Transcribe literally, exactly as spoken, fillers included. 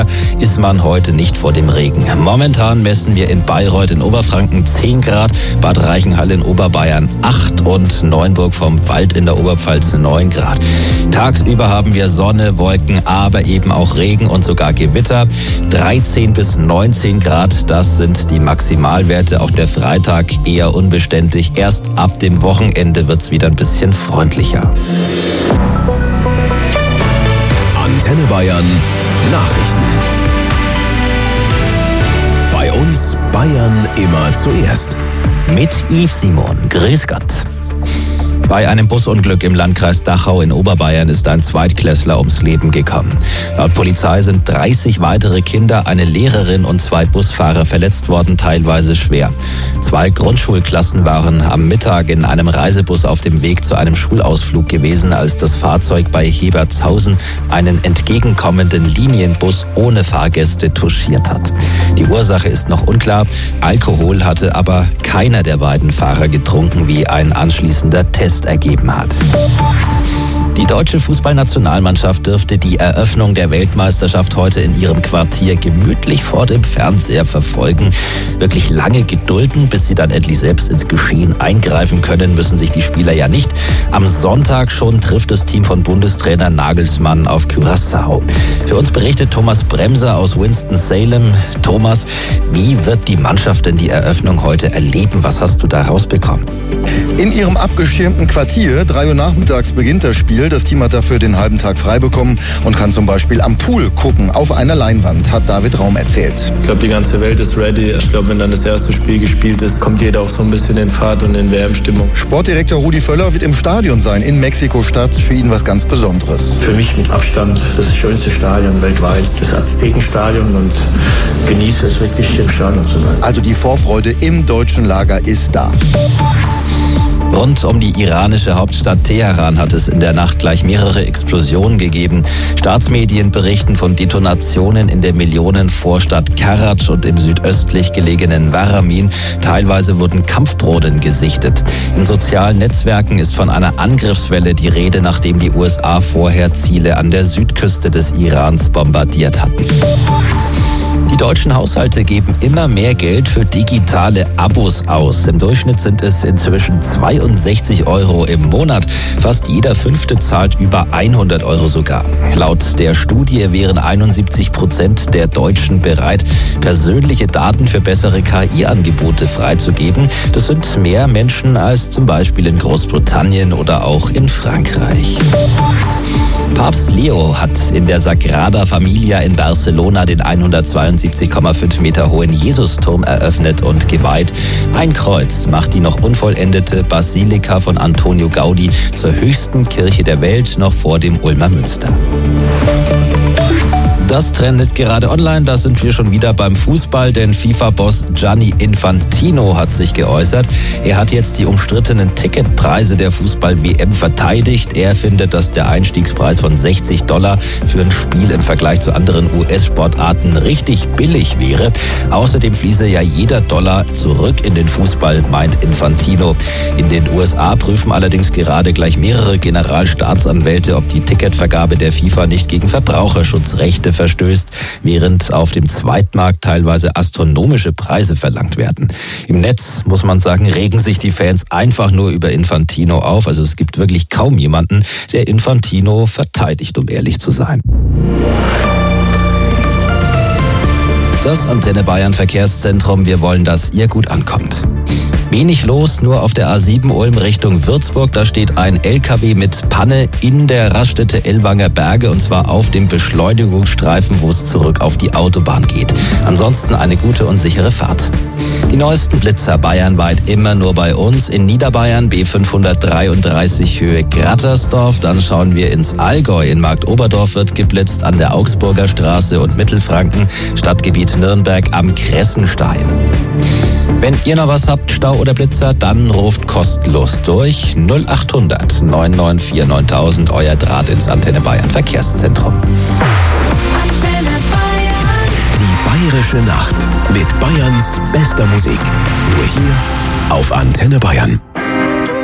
ist man heute nicht vor dem Regen. Momentan messen wir in Bayreuth in Oberfranken zehn Grad, Bad Reichenhall in Oberbayern acht und Neuenburg vom Wald in der Oberpfalz neun Grad. Tagsüber haben wir Sonne, Wolken, aber eben auch Regen und sogar Gewitter. dreizehn bis neunzehn Grad, das sind die Maximalwerte. Auch der Freitag eher unbeständig. Erst ab dem Wochenende wird es wieder ein bisschen freundlicher. Antenne Bayern Nachrichten. Bei uns Bayern immer zuerst. Mit Yves Simon. Grüß Gott. Bei einem Busunglück im Landkreis Dachau in Oberbayern ist ein Zweitklässler ums Leben gekommen. Laut Polizei sind dreißig weitere Kinder, eine Lehrerin und zwei Busfahrer verletzt worden, teilweise schwer. Zwei Grundschulklassen waren am Mittag in einem Reisebus auf dem Weg zu einem Schulausflug gewesen, als das Fahrzeug bei Hebertshausen einen entgegenkommenden Linienbus ohne Fahrgäste touchiert hat. Die Ursache ist noch unklar. Alkohol hatte aber keiner der beiden Fahrer getrunken, wie ein anschließender Test ergeben hat. Die deutsche Fußballnationalmannschaft dürfte die Eröffnung der Weltmeisterschaft heute in ihrem Quartier gemütlich vor dem Fernseher verfolgen. Wirklich lange gedulden, bis sie dann endlich selbst ins Geschehen eingreifen können, müssen sich die Spieler ja nicht. Am Sonntag schon trifft das Team von Bundestrainer Nagelsmann auf Curaçao. Für uns berichtet Thomas Bremser aus Winston-Salem. Thomas, wie wird die Mannschaft denn die Eröffnung heute erleben? Was hast du da rausbekommen? In ihrem abgeschirmten Quartier, drei Uhr nachmittags beginnt das Spiel. Das Team hat dafür den halben Tag frei bekommen und kann zum Beispiel am Pool gucken, auf einer Leinwand, hat David Raum erzählt. Ich glaube, die ganze Welt ist ready. Ich glaube, wenn dann das erste Spiel gespielt ist, kommt jeder auch so ein bisschen in Fahrt und in W M-Stimmung. Sportdirektor Rudi Völler wird im Stadion sein, in Mexiko-Stadt. Für ihn was ganz Besonderes. Für mich mit Abstand das schönste Stadion weltweit, das Aztekenstadion, und genieße es wirklich, im Stadion zu sein. Also die Vorfreude im deutschen Lager ist da. Rund um die iranische Hauptstadt Teheran hat es in der Nacht gleich mehrere Explosionen gegeben. Staatsmedien berichten von Detonationen in der Millionenvorstadt Karaj und im südöstlich gelegenen Waramin. Teilweise wurden Kampfdrohnen gesichtet. In sozialen Netzwerken ist von einer Angriffswelle die Rede, nachdem die U S A vorher Ziele an der Südküste des Irans bombardiert hatten. Die deutschen Haushalte geben immer mehr Geld für digitale Abos aus. Im Durchschnitt sind es inzwischen zweiundsechzig Euro im Monat. Fast jeder Fünfte zahlt über hundert Euro sogar. Laut der Studie wären einundsiebzig Prozent der Deutschen bereit, persönliche Daten für bessere K I-Angebote freizugeben. Das sind mehr Menschen als zum Beispiel in Großbritannien oder auch in Frankreich. Papst Leo hat in der Sagrada Familia in Barcelona den hundertzweiundsiebzig Komma fünf Meter hohen Jesusturm eröffnet und geweiht. Ein Kreuz macht die noch unvollendete Basilika von Antonio Gaudi zur höchsten Kirche der Welt, noch vor dem Ulmer Münster. Das trendet gerade online, da sind wir schon wieder beim Fußball, denn FIFA-Boss Gianni Infantino hat sich geäußert. Er hat jetzt die umstrittenen Ticketpreise der Fußball-W M verteidigt. Er findet, dass der Einstiegspreis von sechzig Dollar für ein Spiel im Vergleich zu anderen U S-Sportarten richtig billig wäre. Außerdem fließe ja jeder Dollar zurück in den Fußball, meint Infantino. In den U S A prüfen allerdings gerade gleich mehrere Generalstaatsanwälte, ob die Ticketvergabe der FIFA nicht gegen Verbraucherschutzrechte verstößt, während auf dem Zweitmarkt teilweise astronomische Preise verlangt werden. Im Netz, muss man sagen, regen sich die Fans einfach nur über Infantino auf. Also es gibt wirklich kaum jemanden, der Infantino verteidigt, um ehrlich zu sein. Das Antenne Bayern Verkehrszentrum, wir wollen, dass ihr gut ankommt. Wenig los, nur auf der A sieben Ulm Richtung Würzburg. Da steht ein L K W mit Panne in der Raststätte Ellwanger Berge, und zwar auf dem Beschleunigungsstreifen, wo es zurück auf die Autobahn geht. Ansonsten eine gute und sichere Fahrt. Die neuesten Blitzer bayernweit immer nur bei uns. In Niederbayern B fünfhundertdreiunddreißig Höhe Grattersdorf. Dann schauen wir ins Allgäu. In Marktoberdorf wird geblitzt, an der Augsburger Straße und Mittelfranken, Stadtgebiet Nürnberg am Kressenstein. Wenn ihr noch was habt, Stau oder Blitzer, dann ruft kostenlos durch null acht hundert neun neun vier neuntausend, euer Draht ins Antenne Bayern Verkehrszentrum. Die Bayerische Nacht mit Bayerns bester Musik. Nur hier auf Antenne Bayern.